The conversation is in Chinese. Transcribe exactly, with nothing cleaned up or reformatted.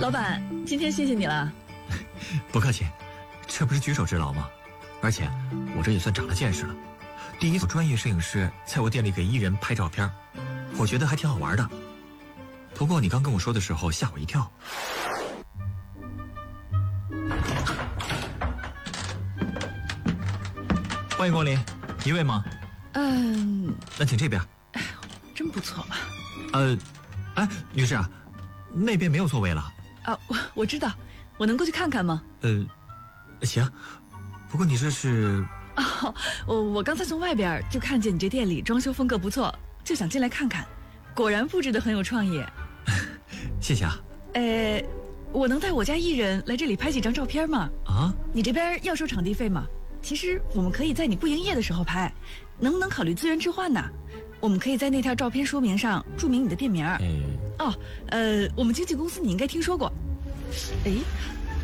老板，今天谢谢你了。 不客气，这不是举手之劳吗？而且我这也算长了见识了，第一次专业摄影师在我店里给艺人拍照片，我觉得还挺好玩的。不过你刚跟我说的时候吓我一跳。欢迎光临，一位吗？ 嗯， 那请这边。 哎，真不错。 呃，哎，女士啊，那边没有座位了。 啊，我我知道，我能过去看看吗？ 呃，行。不过你这是…… 哦，我我刚才从外边就看见你这店里装修风格不错，就想进来看看。果然布置得很有创意。 谢谢啊。 呃，我能带我家艺人来这里拍几张照片吗？ 啊？你这边要收场地费吗？其实我们可以在你不营业的时候拍，能不能考虑资源置换呢？我们可以在那条照片说明上注明你的店名。 哎， 哦，呃，我们经纪公司你应该听说过。哎。